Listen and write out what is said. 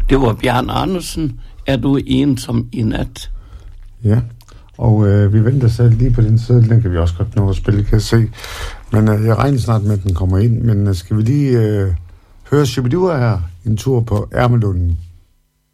Det var Bjarne Andersen. Er du ensom i nat? Ja, og vi venter selv lige på den side. Den kan vi også godt nå at spille, kan jeg se. Men jeg regner snart med, at den kommer ind. Men skal vi lige høre Shibidua her? En tur på Ærmelunden.